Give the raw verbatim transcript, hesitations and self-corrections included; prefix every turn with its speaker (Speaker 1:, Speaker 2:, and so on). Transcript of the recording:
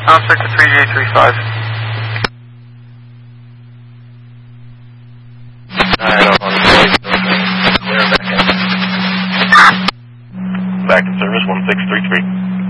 Speaker 1: Tom Sector three J three five.
Speaker 2: Alright, I'm on the way. Clear back in. Back in service, one six three three.